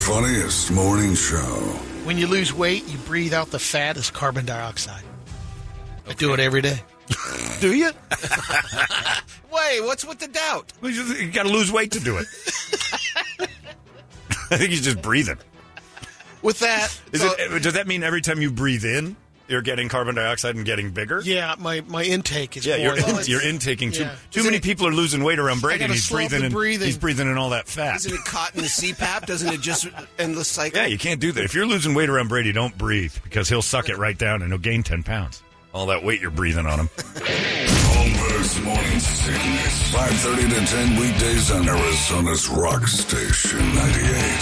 Funniest morning show. When you lose weight, you breathe out the fat as carbon dioxide. I do it every day. Do you? Wait, what's with the doubt? You got to lose weight to do it. I think he's just breathing. With that... Does that mean every time you breathe in, you're getting carbon dioxide and getting bigger? Yeah, my intake is more. You're intaking too. Too many people are losing weight around Brady, and he's breathing in all that fat. Isn't it caught in the CPAP? Doesn't it just endless cycle? Yeah, you can't do that. If you're losing weight around Brady, don't breathe, because he'll suck it right down and he'll gain 10 pounds. All that weight you're breathing on him. Holmberg's Morning Sickness. 5:30 to 10 weekdays on Arizona's Rock Station 98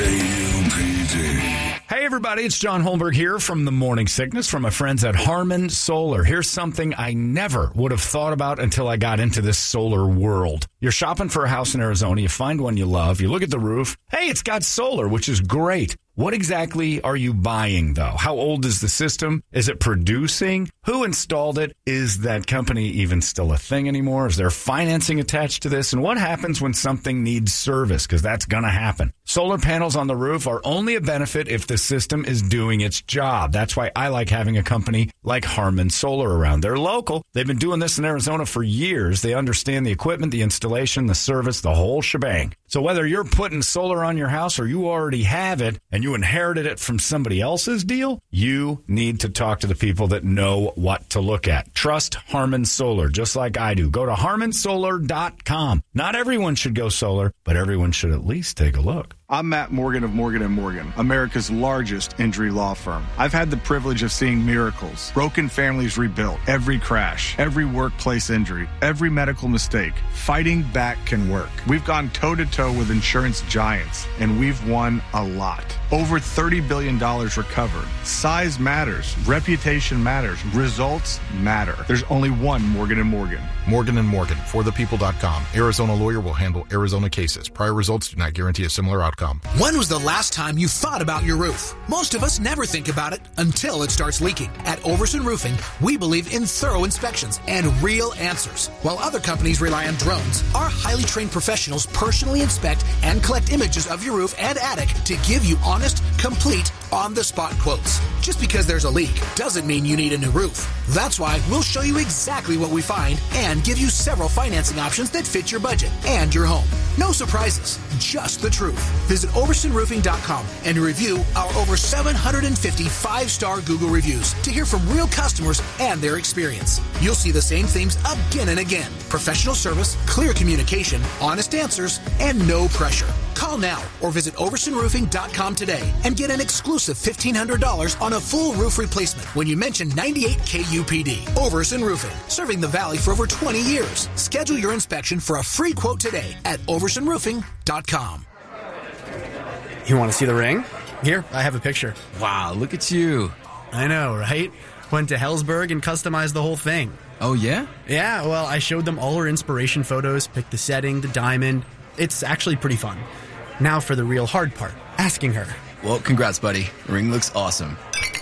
KUPD. Hey, everybody, it's John Holmberg here from the Morning Sickness from my friends at Harmon Solar. Here's something I never would have thought about until I got into this solar world. You're shopping for a house in Arizona, you find one you love, you look at the roof, hey, it's got solar, which is great. What exactly are you buying, though? How old is the system? Is it producing? Who installed it? Is that company even still a thing anymore? Is there financing attached to this? And what happens when something needs service? Because that's going to happen. Solar panels on the roof are only a benefit if the system is doing its job. That's why I like having a company like Harmon Solar around. They're local. They've been doing this in Arizona for years. They understand the equipment, the installation, the service, the whole shebang. So whether you're putting solar on your house or you already have it and you inherited it from somebody else's deal, you need to talk to the people that know what to look at. Trust Harmon Solar, just like I do. Go to harmonsolar.com. Not everyone should go solar, but everyone should at least take a look. I'm Matt Morgan of Morgan & Morgan, America's largest injury law firm. I've had the privilege of seeing miracles, broken families rebuilt, every crash, every workplace injury, every medical mistake. Fighting back can work. We've gone toe-to-toe with insurance giants, and we've won a lot. Over $30 billion recovered. Size matters. Reputation matters. Results matter. There's only one Morgan & Morgan. Morgan & Morgan, forthepeople.com. Arizona lawyer will handle Arizona cases. Prior results do not guarantee a similar outcome. When was the last time you thought about your roof? Most of us never think about it until it starts leaking. At Overson Roofing, we believe in thorough inspections and real answers. While other companies rely on drones, our highly trained professionals personally inspect and collect images of your roof and attic to give you honest, complete, on-the-spot quotes. Just because there's a leak doesn't mean you need a new roof. That's why we'll show you exactly what we find and give you several financing options that fit your budget and your home. No surprises, just the truth. Visit oversonroofing.com and review our over 750 5-star Google reviews to hear from real customers and their experience. You'll see the same themes again and again. Professional service, clear communication, honest answers, and no pressure. Call now or visit oversonroofing.com today and get an exclusive $1,500 on a full roof replacement when you mention 98 KUPD. Overson Roofing, serving the Valley for over 20 years. Schedule your inspection for a free quote today at oversonroofing.com. You want to see the ring? Here, I have a picture. Wow, look at you. I know, right? Went to Helzberg and customized the whole thing. Oh, yeah? Yeah, well, I showed them all her inspiration photos, picked the setting, the diamond. It's actually pretty fun. Now for the real hard part, asking her. Well, congrats, buddy. Ring looks awesome.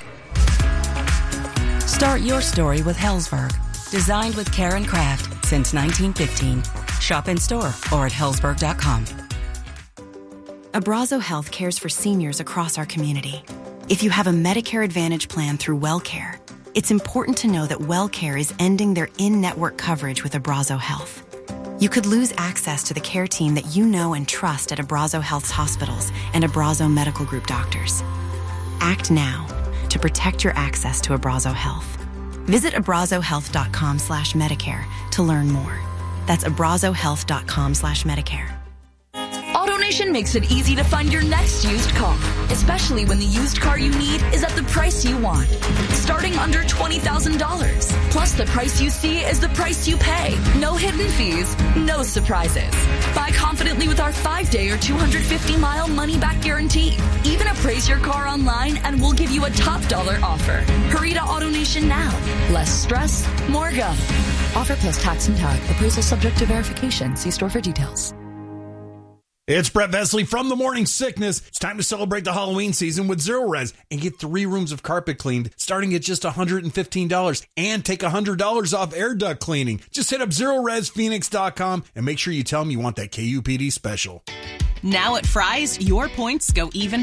Start your story with Helzberg. Designed with care and craft since 1915. Shop in store or at helzberg.com. Abrazo Health cares for seniors across our community. If you have a Medicare Advantage plan through WellCare, it's important to know that WellCare is ending their in-network coverage with Abrazo Health. You could lose access to the care team that you know and trust at Abrazo Health's hospitals and Abrazo Medical Group doctors. Act now to protect your access to Abrazo Health. Visit abrazohealth.com/Medicare to learn more. That's abrazohealth.com/Medicare. AutoNation makes it easy to find your next used car, especially when the used car you need is at the price you want. Starting under $20,000. Plus, the price you see is the price you pay. No hidden fees, no surprises. Buy confidently with our 5-day or 250-mile money-back guarantee. Even appraise your car online and we'll give you a top dollar offer. Hurry to AutoNation now. Less stress, more go. Offer plus tax and tag. Appraisal subject to verification. See store for details. It's Brett Vesley from The Morning Sickness. It's time to celebrate the Halloween season with Zero Res and get 3 rooms of carpet cleaned starting at just $115 and take $100 off air duct cleaning. Just hit up ZeroResPhoenix.com and make sure you tell them you want that KUPD special. Now at Fry's, your points go even